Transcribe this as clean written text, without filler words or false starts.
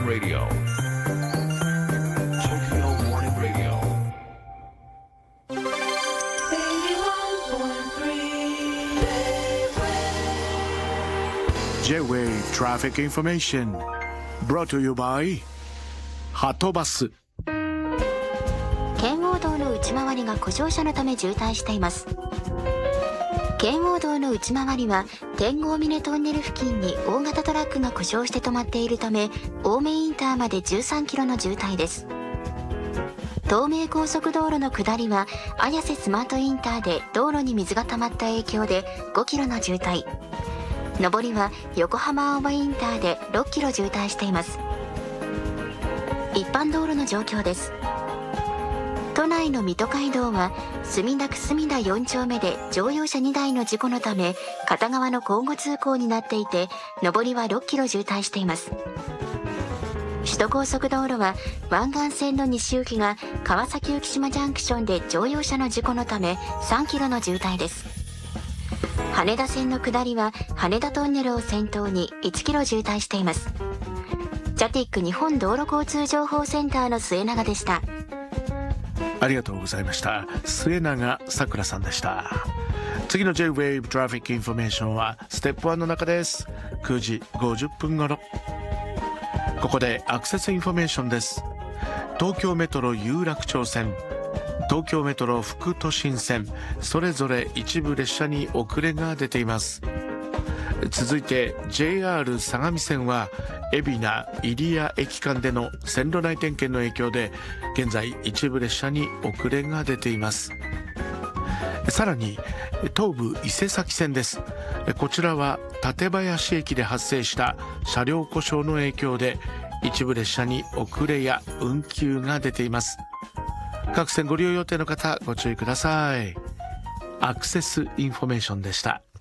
Morning Radio. Tokyo Morning Radio. J-Wave Traffic Information brought to you by はとバス。 圏央道の内回りが故障車のため渋滞しています。圏央道の内回りは天郷峰トンネル付近に大型トラックが故障して止まっているため、青梅インターまで13キロの渋滞です。東名高速道路の下りは綾瀬スマートインターで道路に水が溜まった影響で5キロの渋滞、上りは横浜青葉インターで6キロ渋滞しています。一般道路の状況です。都内の水戸街道は墨田区墨田4丁目で乗用車2台の事故のため片側の交互通行になっていて、上りは6キロ渋滞しています。首都高速道路は湾岸線の西行きが川崎浮島ジャンクションで乗用車の事故のため3キロの渋滞です。羽田線の下りは羽田トンネルを先頭に1キロ渋滞しています。ジャティック日本道路交通情報センターの末永でした。 ありがとうございました。末永さくらさんでした。次の J-Wave Traffic Information はステップ1の中です。9時50分頃。ここでアクセスインフォメーションです。東京メトロ有楽町線、東京メトロ副都心線、それぞれ一部列車に遅れが出ています。続いて JR 相模線は海老名入谷駅間での線路内点検の影響で現在一部列車に遅れが出ています。さらに東武伊勢崎線です。こちらは館林駅で発生した車両故障の影響で一部列車に遅れや運休が出ています。各線ご利用予定の方ご注意ください。アクセスインフォメーションでした。